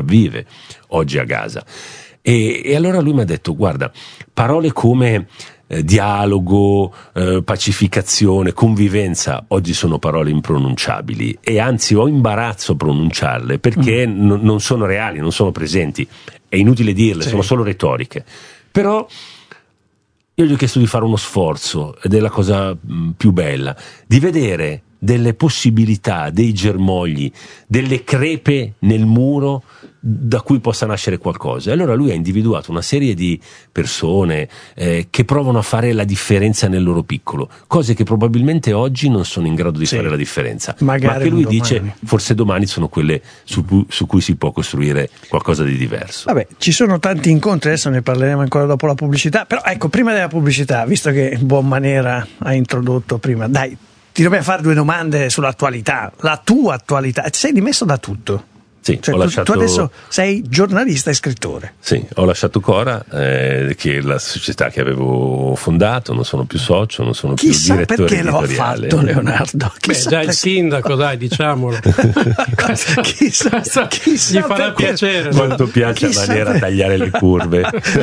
sopravvive oggi a Gaza. E allora lui mi ha detto: guarda, parole come dialogo, pacificazione, convivenza, oggi sono parole impronunciabili, e anzi ho imbarazzo a pronunciarle perché non sono reali, non sono presenti. È inutile dirle, sono solo retoriche. Però io gli ho chiesto di fare uno sforzo, ed è la cosa più bella, di vedere delle possibilità, dei germogli, delle crepe nel muro da cui possa nascere qualcosa. E allora lui ha individuato una serie di persone che provano a fare la differenza nel loro piccolo, cose che probabilmente oggi non sono in grado di fare la differenza, ma che lui dice forse domani sono quelle su cui si può costruire qualcosa di diverso. Vabbè, ci sono tanti incontri, adesso ne parleremo ancora dopo la pubblicità, però ecco, prima della pubblicità, visto che in buon maniera ha introdotto prima, dai, ti dobbiamo fare 2 domande sull'attualità, la tua attualità. Ti sei dimesso da tutto? Sì, cioè, tu adesso sei giornalista e scrittore. Sì, ho lasciato Cora, che è la società che avevo fondato, non sono più socio, non sono più direttore editoriale. Chissà perché lo ha fatto, Leonardo. Già il sindaco, dai, diciamolo. chissà gli farà piacere. Quanto piace a Manera tagliare le curve.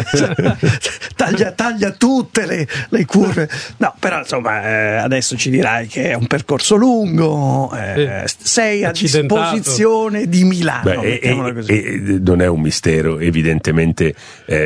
taglia tutte le curve. No, però insomma, adesso ci dirai che è un percorso lungo, sei a disposizione di Milano. E non è un mistero, evidentemente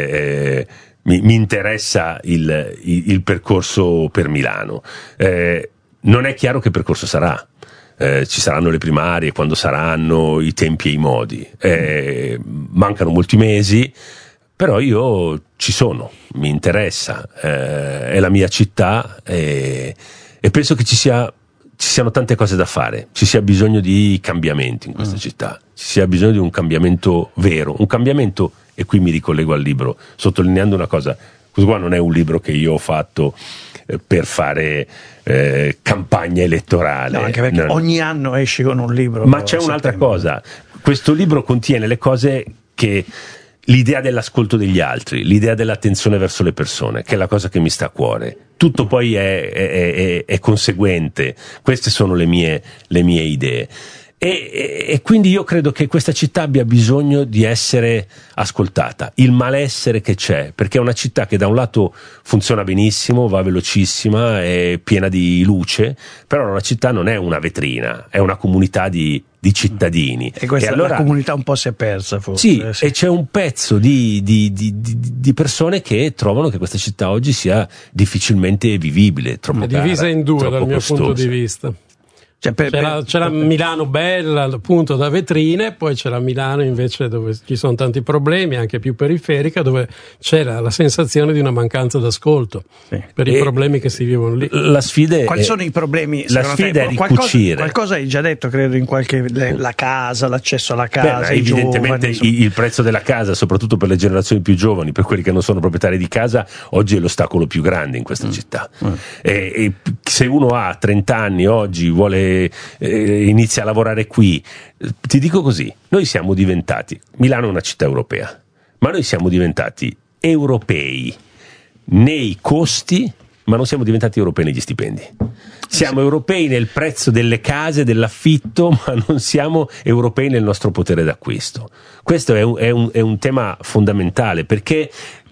mi interessa il percorso per Milano. Non è chiaro che percorso sarà. Ci saranno le primarie, quando saranno, i tempi e i modi. Mancano molti mesi, però io ci sono, mi interessa, è la mia città, e penso che ci siano tante cose da fare, ci sia bisogno di cambiamenti in questa città, ci sia bisogno di un cambiamento vero, un cambiamento, e qui mi ricollego al libro, sottolineando una cosa: questo qua non è un libro che io ho fatto per fare campagna elettorale. No, anche perché ogni anno esci con un libro. Ma c'è un'altra cosa, questo libro contiene le cose che... l'idea dell'ascolto degli altri, l'idea dell'attenzione verso le persone, che è la cosa che mi sta a cuore. Tutto poi è conseguente. Queste sono le mie idee. E quindi io credo che questa città abbia bisogno di essere ascoltata, il malessere che c'è, perché è una città che da un lato funziona benissimo, va velocissima, è piena di luce, però una città non è una vetrina, è una comunità di cittadini. E questa allora, la comunità un po' si è persa, forse. Sì, e c'è un pezzo di persone che trovano che questa città oggi sia difficilmente vivibile, troppo cara, divisa in due dal mio costosa. punto di vista. Cioè c'è la Milano bella, appunto, da vetrine, poi c'è la Milano invece dove ci sono tanti problemi, anche più periferica, dove c'è la sensazione di una mancanza d'ascolto per i problemi che si vivono lì. La sfida è, quali sono i problemi? La sfida è ricucire. Qualcosa hai già detto, credo, in qualche la casa, l'accesso alla casa. Evidentemente giovani, il prezzo della casa, soprattutto per le generazioni più giovani, per quelli che non sono proprietari di casa, oggi è l'ostacolo più grande in questa città. E se uno ha 30 anni oggi, vuole inizia a lavorare qui, ti dico così: noi siamo diventati, Milano è una città europea, ma noi siamo diventati europei nei costi, ma non siamo diventati europei negli stipendi. Siamo europei nel prezzo delle case, dell'affitto, ma non siamo europei nel nostro potere d'acquisto. Questo è un tema fondamentale, perché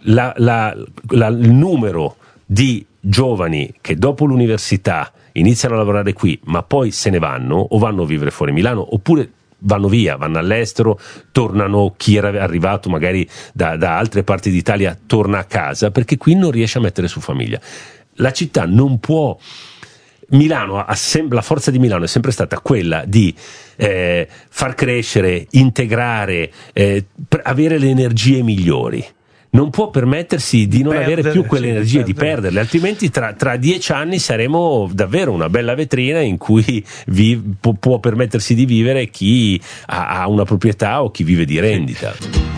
il numero di giovani che dopo l'università iniziano a lavorare qui, ma poi se ne vanno, o vanno a vivere fuori Milano, oppure vanno via, vanno all'estero, tornano, chi era arrivato magari da altre parti d'Italia torna a casa, perché qui non riesce a mettere su famiglia. La città non può... Milano la forza di Milano è sempre stata quella di far crescere, integrare, avere le energie migliori. Non può permettersi di non avere più quelle energie, di perderle, altrimenti tra 10 anni saremo davvero una bella vetrina in cui può permettersi di vivere chi ha una proprietà o chi vive di rendita.